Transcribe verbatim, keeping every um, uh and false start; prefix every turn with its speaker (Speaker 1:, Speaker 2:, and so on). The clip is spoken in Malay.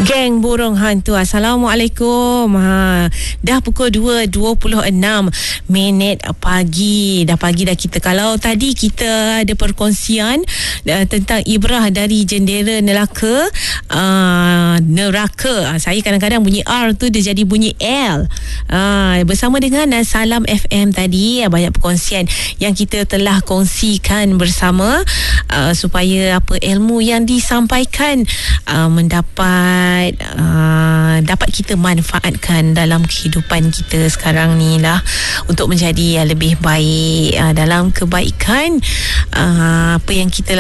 Speaker 1: Geng Burung Hantu. Assalamualaikum. Ha, dah pukul dua dua puluh enam minit pagi. Dah pagi dah kita. Kalau tadi kita ada perkongsian uh, tentang ibrah dari jendela neraka, uh, neraka. Saya kadang-kadang bunyi R tu dia jadi bunyi L. Uh, bersama dengan uh, Salam F M tadi, uh, banyak perkongsian yang kita telah kongsikan bersama, uh, supaya apa ilmu yang disampaikan uh, mendapat Uh, dapat kita manfaatkan dalam kehidupan kita sekarang ni lah, untuk menjadi uh, lebih baik uh, dalam kebaikan uh, apa yang kita